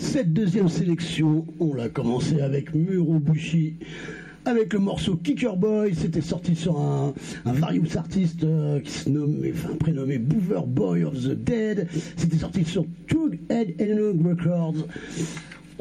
Cette deuxième sélection, on l'a commencé avec Murobushi, avec le morceau Kicker Boy. C'était sorti sur un various artiste qui se nommait, prénommé Boover Boy of the Dead. C'était sorti sur Tug Head and Records.